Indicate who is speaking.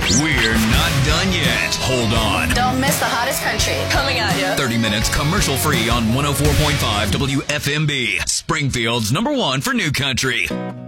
Speaker 1: We're not done yet. Hold on.
Speaker 2: Don't miss the hottest country coming at you.
Speaker 1: 30 minutes commercial free on 104.5 WFMB. Springfield's #1 for new country.